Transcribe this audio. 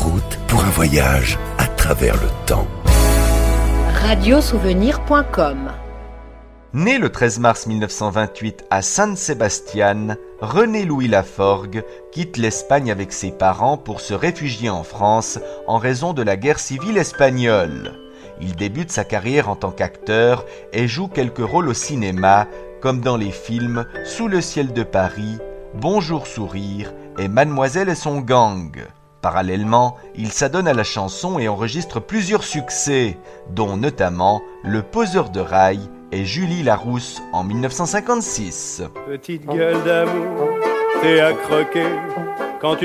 route pour un voyage à travers le temps. Radiosouvenir.com. Né le 13 mars 1928 à San Sebastián, René-Louis Laforgue quitte l'Espagne avec ses parents pour se réfugier en France en raison de la guerre civile espagnole. Il débute sa carrière en tant qu'acteur et joue quelques rôles au cinéma, comme dans les films Sous le ciel de Paris, Bonjour sourire et Mademoiselle et son gang. Parallèlement, il s'adonne à la chanson et enregistre plusieurs succès, dont notamment Le poseur de rail et Julie Larousse en 1956. Petite gueule d'amour, t'es à croquer,